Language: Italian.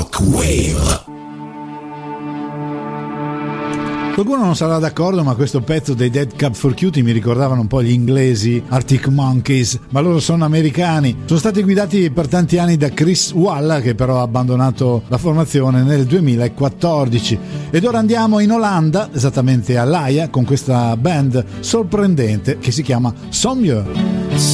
Shockwave. Qualcuno non sarà d'accordo, ma questo pezzo dei Dead Cab for Cutie mi ricordavano un po' gli inglesi Arctic Monkeys, ma loro sono americani. Sono stati guidati per tanti anni da Chris Walla, che però ha abbandonato la formazione nel 2014. Ed ora andiamo in Olanda, esattamente a L'Haia, con questa band sorprendente che si chiama Sommieu.